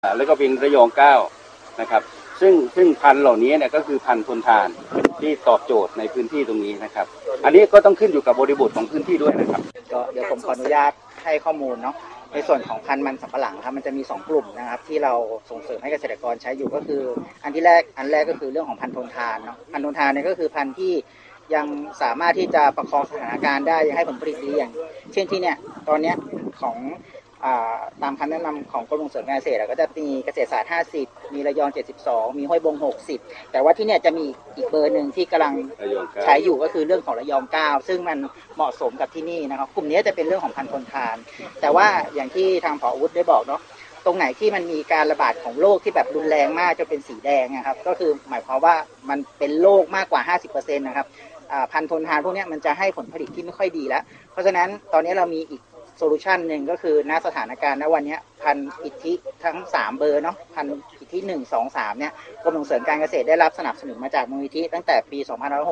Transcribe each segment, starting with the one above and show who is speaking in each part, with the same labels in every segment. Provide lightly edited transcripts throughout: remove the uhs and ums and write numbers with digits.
Speaker 1: แล้วก็เป็นระยองเก้านะครับซึ่งพันธุ์เหล่านี้เนี่ยก็คือพันธุ์ทนทานที่ตอบโจทย์ในพื้นที่ตรงนี้นะครับอันนี้ก็ต้องขึ้นอยู่กับบริบทของพื้นที่ด้วยนะครับ
Speaker 2: ก็เดี๋ยวผมขออนุญาตให้ข้อมูลเนาะในส่วนของพันธุ์มันสำปะหลังครับมันจะมี2กลุ่มนะครับที่เราส่งเสริมให้เกษตรกรใช้อยู่ก็คืออันแรกก็คือเรื่องของพันธุ์ทนทานเนาะพันธุ์ทนทานเนี่ยก็คือพันธุ์ที่ยังสามารถที่จะประคองสถานการณ์ได้ยังให้ผลผลิตดีอย่างเช่นที่เนี่ยตอนนี้ของตามคำแนะนำของกรมส่งเสริมการเกษตรก็จะมีเกษตรศาสตร์50มีระยอง72มีห้วยบง60แต่ว่าที่เนี่ยจะมีอีกเบอร์หนึ่งที่กำลังใช้อยู่ก็คือเรื่องของระยอง9ซึ่งมันเหมาะสมกับที่นี่นะครับกลุ่มนี้จะเป็นเรื่องของพันธุ์ทนทานแต่ว่าอย่างที่ทางผอ.วุฒิได้บอกเนาะตรงไหนที่มันมีการระบาดของโรคที่แบบรุนแรงมากจะเป็นสีแดงนะครับก็คือหมายความว่ามันเป็นโรคมากกว่า 50% นะครับพันธุ์ทนทานพวกนี้มันจะให้ผลผลิตที่ไม่ค่อยดีแล้วเพราะฉะนั้นตอนนี้เรามีอีกโซลูชันหนึ่งก็คือณสถานการณ์ณวันนี้พันธุ์อิทธิทั้ง3เบอร์เนาะพันธุ์อิทธิ1 2 3เนี่ยกรมส่งเสริมการเกษตรได้รับสนับสนุนมาจากมูลนิธิตั้งแต่ปี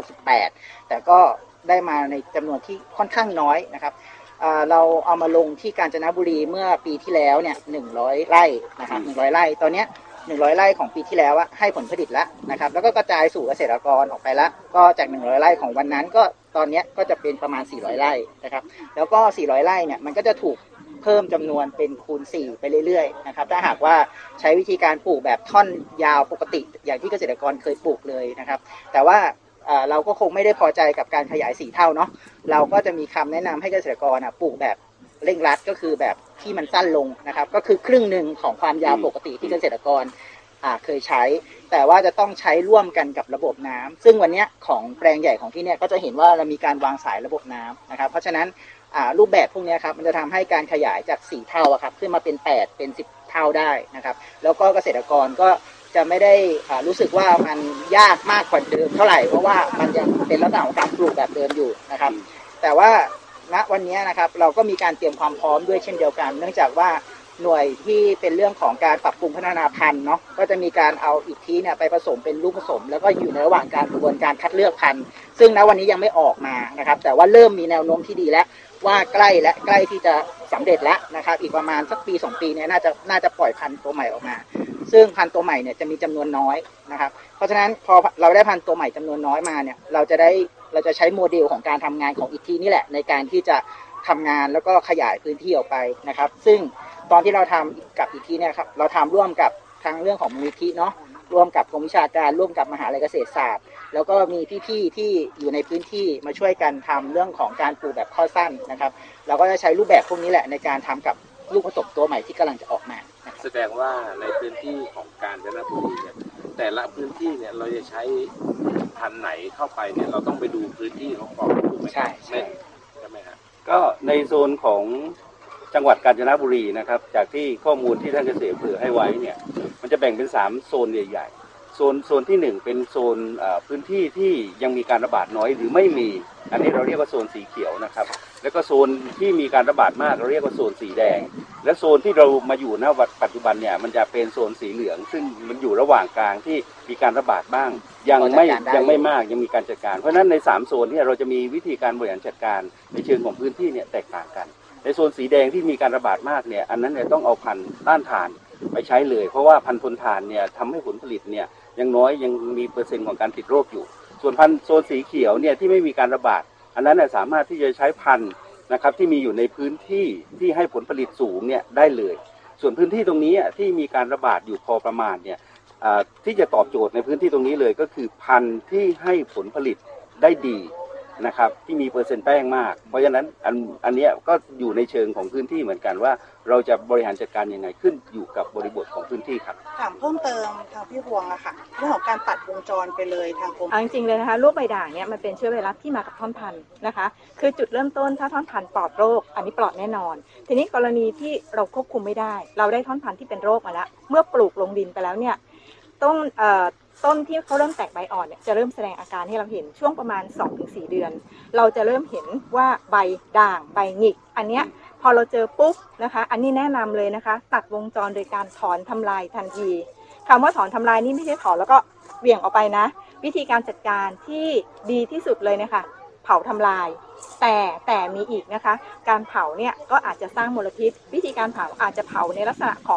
Speaker 2: 2568แต่ก็ได้มาในจำนวนที่ค่อนข้างน้อยนะครับเราเอามาลงที่กาญจนบุรีเมื่อปีที่แล้วเนี่ย100 ไร่นะครับ100 ไร่ตอนนี้100 ไร่ของปีที่แล้วให้ผลผลิตแล้วนะครับแล้วก็กระจายสู่เกษตรกรออกไปแล้วก็จาก100 ไร่ของวันนั้นก็ตอนนี้ก็จะเป็นประมาณ400 ไร่นะครับแล้วก็400 ไร่เนี่ยมันก็จะถูกเพิ่มจำนวนเป็นคูณ4ไปเรื่อยๆนะครับถ้าหากว่าใช้วิธีการปลูกแบบท่อนยาวปกติอย่างที่เกษตรกรเคยปลูกเลยนะครับแต่ว่าเราก็คงไม่ได้พอใจกับการขยาย4 เท่าเนาะเราก็จะมีคำแนะนำให้เกษตรกรปลูกแบบเร่งรัดก็คือแบบที่มันสั้นลงนะครับก็คือครึ่งหนึ่งของความยาวปกติที่เกษตรกรเคยใช้แต่ว่าจะต้องใช้ร่วมกันกับระบบน้ำซึ่งวันนี้ของแปลงใหญ่ของที่เนี่ยก็จะเห็นว่าเรามีการวางสายระบบน้ำนะครับเพราะฉะนั้นรูปแบบพวกนี้ครับมันจะทำให้การขยายจาก4 เท่าครับขึ้นมาเป็น8เป็น10 เท่าได้นะครับแล้วก็เกษตรกรก็จะไม่ได้รู้สึกว่ามันยากมากกว่าเดิมเท่าไหร่เพราะว่ามันยังเป็นลักษณะของการปลูกแบบเดิมอยู่นะครับแต่ว่าณวันนี้นะครับเราก็มีการเตรียมความพร้อมด้วยเช่นเดียวกันเนื่องจากว่าหน่วยที่เป็นเรื่องของการปรับปรุงพัฒนาพันธุ์เนาะก็จะมีการเอาอิฐเนี่ยไปผสมเป็นลูกผสมแล้วก็อยู่ในระหว่างการกระบวนการคัดเลือกพันธุ์ซึ่งณวันนี้ยังไม่ออกมานะครับแต่ว่าเริ่มมีแนวโน้มที่ดีแล้วว่าใกล้ที่จะสำเร็จแล้วนะครับอีกประมาณสักปี2 ปีเนี่ยน่าจะปล่อยพันธุ์ตัวใหม่ออกมาซึ่งพันธุ์ตัวใหม่เนี่ยจะมีจำนวนน้อยนะครับเพราะฉะนั้นพอเราได้พันธุ์ตัวใหม่จำนวนน้อยมาเนี่ยเราจะใช้โมเดลของการทำงานของอิฐนี่แหละในการที่จะทำงานแล้วก็ขยายพื้นที่ออกไปนะครับซึ่งตอนที่เราทำกับอิฐเนี่ยครับเราทำร่วมกับทั้งเรื่องของมูลนิธิเนาะร่วมกับกรมวิชาการร่วมกับมหาวิทยาลัยเกษตรศาสตร์แล้วก็มีพี่ๆที่อยู่ในพื้นที่มาช่วยกันทำเรื่องของการปลูกแบบข้อสั้นนะครับเราก็จะใช้รูปแบบพวกนี้แหละในการทำกับลูกผสมตัวใหม่ที่กำลังจะออกมา
Speaker 1: แสดงว่าในพื้นที่ของกาญจนบุรีเนี่ยแต่ละพื้นที่เนี่ยเราจะใช้พันธุ์ไหนเข้าไปเนี่ยเราต้องไปดูพื้นที่ของก่อนถูกไหมใช่ไหมครับก็ในโซนของจังหวัดกาญจนบุรีนะครับจากที่ข้อมูลที่ท่านเกษตรเผื่อให้ไว้เนี่ยมันจะแบ่งเป็น3 โซนใหญ่ๆโซนที่1เป็นโซนพื้นที่ที่ยังมีการระบาดน้อยหรือไม่มีอันนี้เราเรียกว่าโซนสีเขียวนะครับแล้วก็โซนที่มีการระบาดมากเราเรียกว่าโซนสีแดงและโซนที่เรามาอยู่ณปัจจุบันเนี่ยมันจะเป็นโซนสีเหลืองซึ่งมันอยู่ระหว่างกลางที่มีการระบาดบ้างยังไม่มากยังมีการจัดการเพราะฉะนั้นใน3 โซนที่เราจะมีวิธีการบริหารจัดการในเชิงของพื้นที่เนี่ยแตกต่างกันในโซนสีแดงที่มีการระบาดมากเนี่ยอันนั้นเนี่ยต้องเอาพันธุ์ต้านทานไปใช้เลยเพราะว่าพันธุ์ทนทานเนี่ยทำให้ผลผลิตเนี่ยยังน้อยยังมีเปอร์เซ็นต์ของการติดโรคอยู่ส่วนพันธุ์โซนสีเขียวเนี่ยที่ไม่มีการระบาดอันนั้นเนี่ยสามารถที่จะใช้พันธุ์นะครับที่มีอยู่ในพื้นที่ที่ให้ผลผลิตสูงเนี่ยได้เลยส่วนพื้นที่ตรงนี้ที่มีการระบาดอยู่พอประมาณเนี่ยที่จะตอบโจทย์ในพื้นที่ตรงนี้เลยก็คือพันธุ์ที่ให้ผลผลิตได้ดีนะครับที่มีเปอร์เซ็นต์แป้งมากเพราะฉะนั้นอันนี้ก็อยู่ในเชิงของพื้นที่เหมือนกันว่าเราจะบริหารจัดการยังไงขึ้นอยู่กับบริบทของพื้นที่ครับ
Speaker 3: ถามเพิ่มเติมทางพี่พวงอะค่ะเรื่องของการตัดวงจรไปเลยทางกรม
Speaker 4: จริงๆเลยนะคะโรคใบด่างเนี่ยมันเป็นเชื้อไวรัสที่มากับท่อนพันธุ์นะคะคือจุดเริ่มต้นถ้าท่อนพันธุ์ปลอดโรคอันนี้ปลอดแน่นอนทีนี้กรณีที่เราควบคุมไม่ได้เราได้ท่อนพันธุ์ที่เป็นโรคมาแล้วเมื่อปลูกลงดินไปแล้วเนี่ยต้นที่เขาเริ่มแตกใบอ่อนเนี่ยจะเริ่มแสดงอาการให้เราเห็นช่วงประมาณ 2-4 เดือนเราจะเริ่มเห็นว่าใบด่างใบหงิกอันเนี้ยพอเราเจอปุ๊บนะคะอันนี้แนะนำเลยนะคะตัดวงจรโดยการถอนทำลายทันทีคำว่าถอนทำลายนี่ไม่ใช่ถอนแล้วก็เหวี่ยงออกไปนะวิธีการจัดการที่ดีที่สุดเลยนะคะเผาทำลายแต่มีอีกนะคะการเผาเนี่ยก็อาจจะสร้างมลพิษวิธีการเผาอาจจะเผาในลักษณะของ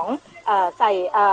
Speaker 4: ใส่